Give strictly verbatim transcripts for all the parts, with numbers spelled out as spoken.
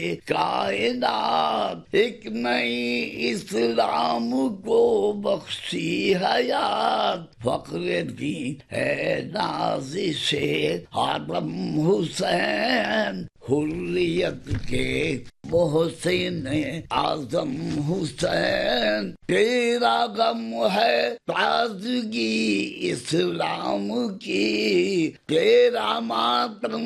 کائنات، ایک نئی اسلام کو بخشی حیات، فخر دین ہے نازش آدم حسین، حریت کے محسن اعظم حسین، تیرا غم ہے تازگی اسلام کی، تیرا ماتم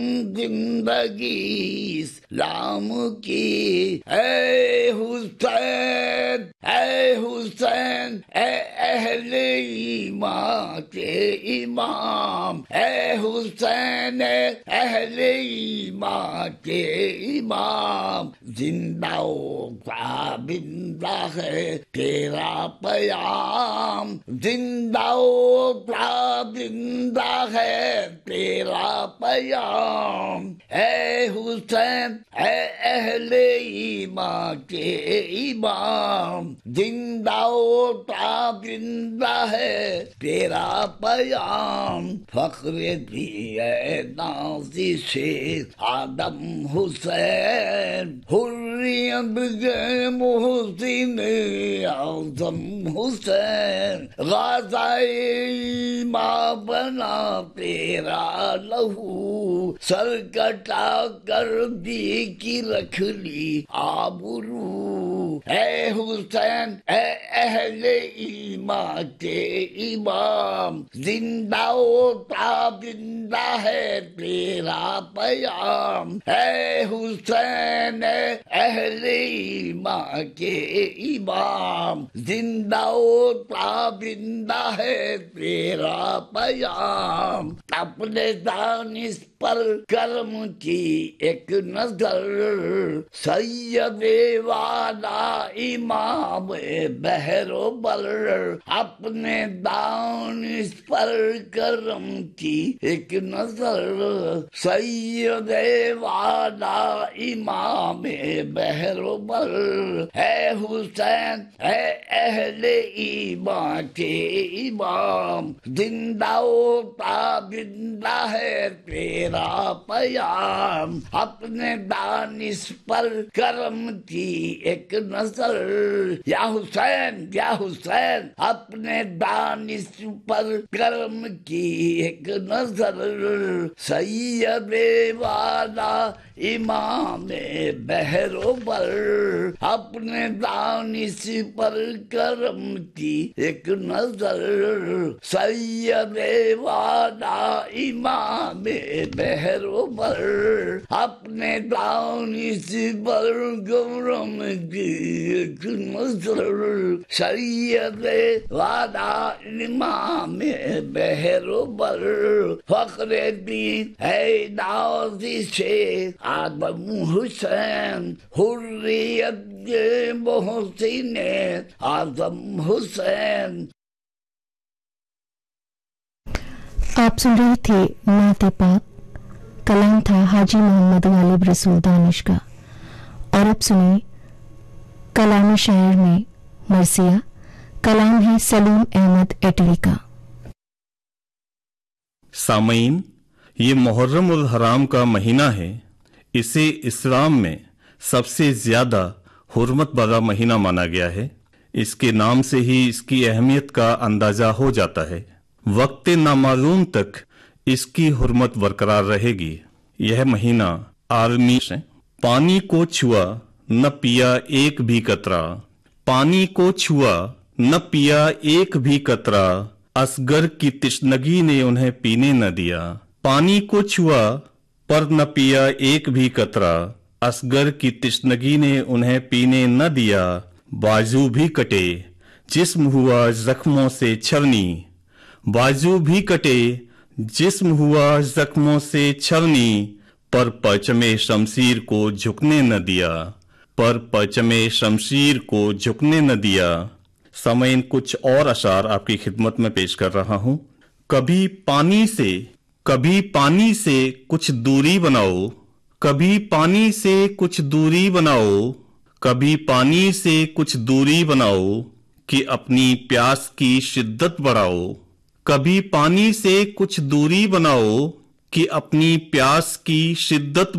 زندگی اسلام کی، اے حسین اے حسین اے اہل ایمان کے امام، اے حسین اے اہل ایمان کے امام، زندہ و زندہ ہے تیرا پیام، زندہ و زندہ ہے تیرا پیام، اے حسین اے اہل ایمان کے امام، زندہ و زندہ ہے تیرا پیام، فخر دی ہے نازش آدم حسین، حریت کے محسن اعظم حسین، غازہ ماں بنا تیرا لہو، سر کٹا کر دی کی رکھ لی آبرو، اے حسین اے اہل ایمان کے امام، زندہ و زندہ ہے تیرا پیام، اے حسین اے اہل ایمان کے امام، زندہ و زندہ ہے تیرا پیام، اپنے دانش پر کرم کی ایک نظر، سید والا امام بحر و بر، اپنے دانش پر کرم کی ایک نظر، سید والا امام بحر و بر، اے حسین اے اہل ایمان کے امام، زندہ و زندہ ہے تیرا پیام، اپنے دانش پر کرم کی ایک نظر، یا حسین یا حسین اپنے دانش پر کرم کی ایک نظر، سید والا امام بحر و بر، اپنے دانش پر کرم کی ایک نظر، سید والا امام بحر و بر، اپنے دانش پر کرم کی ایک نظر، سید والا امام بحر و بر، فخر دین ہے نازش آدم حسین، حریت کے محسن اعظم حسین۔ آپ سن رہے تھے نعت پاک، کلام تھا حاجی محمد غالب رسول دانش کا، اور اب سنیں کلام شاعر میں مرثیہ، کلام ہے سلیم احمد اٹلی کا۔ سامعین، یہ محرم الحرام کا مہینہ ہے، اسے اسلام میں سب سے زیادہ حرمت والا مہینہ مانا گیا ہے۔ اس کے نام سے ہی اس کی اہمیت کا اندازہ ہو جاتا ہے۔ وقت نامعلوم تک اس کی حرمت برقرار رہے گی۔ یہ مہینہ عالمی ہے۔ پانی کو چھوا نہ پیا ایک بھی قطرہ، پانی کو چھوا نہ پیا ایک بھی قطرہ، اصغر کی تشنگی نے انہیں پینے نہ دیا۔ پانی کو چھوا پر نہ پیا ایک بھی قطرہ، اصغر کی تشنگی نے انہیں پینے نہ دیا۔ بازو بھی کٹے جسم ہوا زخموں سے چھلنی، بازو بھی کٹے جسم ہوا زخموں سے چھلنی، پر پرچم شمشیر کو جھکنے نہ دیا، پر پرچم شمشیر کو جھکنے نہ دیا۔ سامعین، کچھ اور اشعار آپ کی خدمت میں پیش کر رہا ہوں۔ کبھی پانی سے کبھی پانی سے کچھ دوری بناؤ، کبھی پانی سے کچھ دوری بناؤ، کبھی پانی سے کچھ دوری بناؤ کہ اپنی پیاس کی شدت بڑھاؤ، کبھی پانی سے کچھ دوری بناؤ کہ اپنی پیاس کی شدت